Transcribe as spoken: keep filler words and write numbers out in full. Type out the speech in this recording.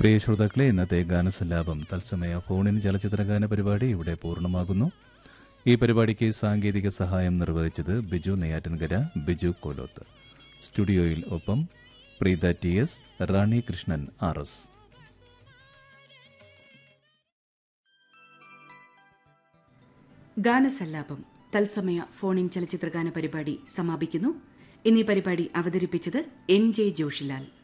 പ്രിയ ശ്രോതാക്കളെ, ഇന്നത്തെ ഗാനസല്ലാപം തത്സമയ ഫോണിൻ ചലച്ചിത്രഗാന പരിപാടി ഇവിടെ പൂർണ്ണമാകുന്നു. ഈ പരിപാടിക്ക് സാങ്കേതിക സഹായം നിർവഹിച്ചത് ബിജു നെയ്യാറ്റിൻകര, ബിജു കോലോത്ത്. സ്റ്റുഡിയോയിൽ ഒപ്പം പ്രീത ടി എസ്, റാണി കൃഷ്ണൻ ആർ എസ്. ഗാനസല്ലാപം തത്സമയ ഫോണിൻ ചലച്ചിത്രഗാന പരിപാടി സമാപിക്കുന്നു. ഇന്നീ പരിപാടി അവതരിപ്പിച്ചത് എൻ ജെ ജോഷിലാൽ.